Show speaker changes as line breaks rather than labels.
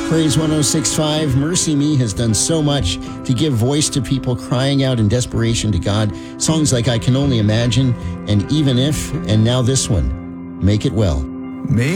Praise 106.5. Mercy Me has done so much to give voice to people crying out in desperation to God. Songs like I Can Only Imagine and Even If, and now this one, Make It Well.
Make